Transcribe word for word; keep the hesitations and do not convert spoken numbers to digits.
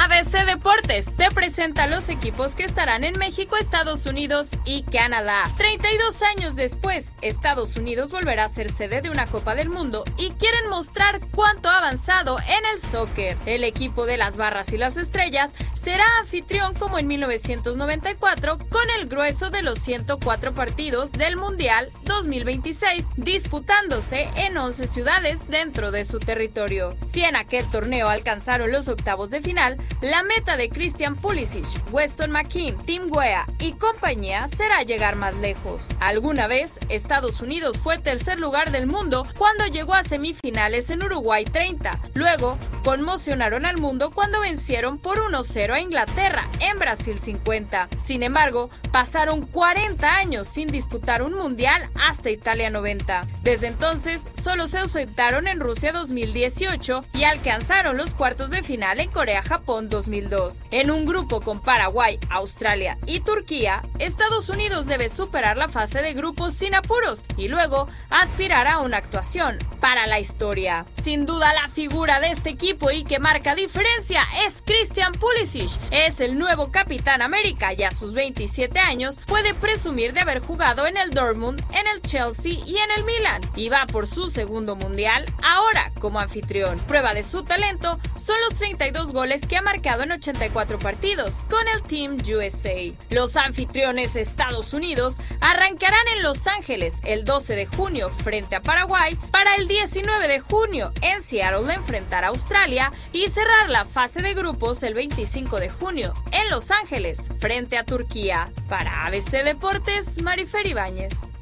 A B C Deportes te presenta los equipos que estarán en México, Estados Unidos y Canadá. treinta y dos años después, Estados Unidos volverá a ser sede de una Copa del Mundo y quieren mostrar cuánto ha avanzado en el soccer. El equipo de las Barras y las Estrellas será anfitrión como en mil novecientos noventa y cuatro con el grueso de los ciento cuatro partidos del Mundial dos mil veintiséis, disputándose en once ciudades dentro de su territorio. Si en aquel torneo alcanzaron los octavos de final, la meta de Christian Pulisic, Weston McKennie, Tim Weah y compañía será llegar más lejos. Alguna vez, Estados Unidos fue tercer lugar del mundo cuando llegó a semifinales en Uruguay treinta. Luego, conmocionaron al mundo cuando vencieron por uno cero a Inglaterra en Brasil cincuenta. Sin embargo, pasaron cuarenta años sin disputar un mundial hasta Italia noventa. Desde entonces, solo se ausentaron en Rusia dos mil dieciocho y alcanzaron los cuartos de final en Corea-Japón dos mil dos. En un grupo con Paraguay, Australia y Turquía, Estados Unidos debe superar la fase de grupos sin apuros y luego aspirar a una actuación para la historia. Sin duda, la figura de este equipo y que marca diferencia es Christian Pulisic. Es el nuevo capitán América y a sus veintisiete años puede presumir de haber jugado en el Dortmund, en el Chelsea y en el Milan, y va por su segundo mundial ahora como anfitrión. Prueba de su talento son los treinta y dos goles que ha marcado en ochenta y cuatro partidos con el Team U S A. Los anfitriones Estados Unidos arrancarán en Los Ángeles el doce de junio frente a Paraguay, para el diecinueve de junio en Seattle enfrentar a Australia y cerrar la fase de grupos el veinticinco de junio en Los Ángeles frente a Turquía. Para A B C Deportes, Marifer Ibáñez.